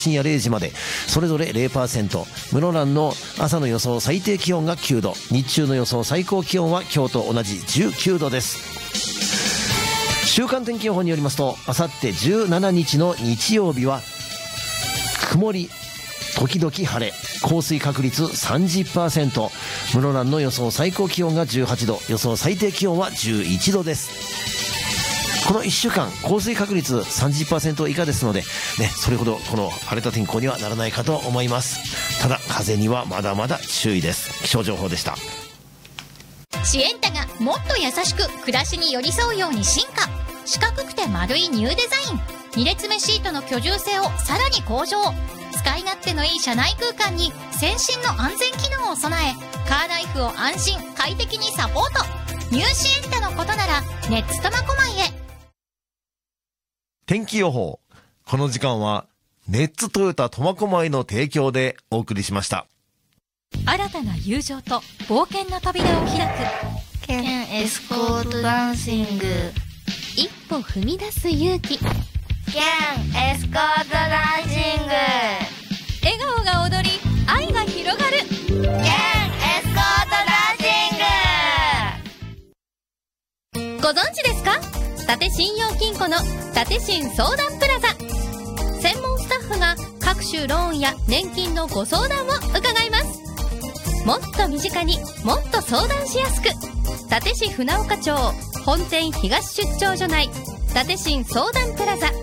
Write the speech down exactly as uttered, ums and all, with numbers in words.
深夜れいじまでそれぞれ ゼロパーセント、 室蘭の朝の予想最低気温がきゅうど、日中の予想最高気温は今日と同じじゅうきゅうどです。週間天気予報によりますと、あさってじゅうしちにちの日曜日は曇り時々晴れ、降水確率 さんじゅっパーセント、 室蘭の予想最高気温がじゅうはちど、予想最低気温はじゅういちどです。このいっしゅうかん降水確率 さんじゅっパーセント 以下ですので、ね、それほどこの晴れた天候にはならないかと思います。ただ風にはまだまだ注意です。気象情報でした。 シエンタがもっと優しく暮らしに寄り添うように進化。四角くて丸いニューデザイン、に列目シートの居住性をさらに向上。使い勝手のいい車内空間に先進の安全機能を備え、カーライフを安心快適にサポート。ニューシエンタのことならネッツ苫小牧へ。 天気予報、この時間はネッツトヨタ苫小牧の提供でお送りしました。 新たな友情と冒険の扉を開くケンエスコートダンシング、 一歩踏み出す勇気。 ケンエスコートダンシング、 笑顔が踊り愛が広がる。ケンエスコートダンシング。ご存知ですか？伊達信用金庫の伊達信相談プラザ。専門スタッフが各種ローンや年金のご相談を伺います。もっと身近にもっと相談しやすく、伊達市船岡町本店東出張所内伊達信相談プラザ。